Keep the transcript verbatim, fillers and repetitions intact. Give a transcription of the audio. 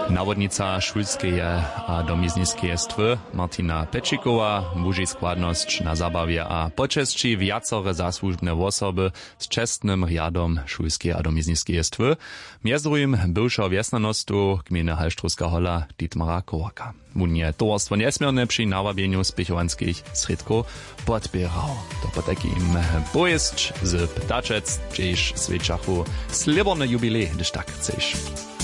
Nawodnica šulskeje a domizniskeje stwy Martina Pečíková muži składnosť na zabawie a počestí viacore zasłužbne osoby z čestnym riadom šulskeje a domizniskeje stwy, między bywsza wiesnanostu gminy Halštrovská hola Dietmara Kołaka. Wunie towarstwo niesmierne przy nawabieniu spiechovanskich sredków podbierał. To po takim pojezd z ptaczec, gdzieś sweczachu sliborny jubilej, gdyż tak chcesz.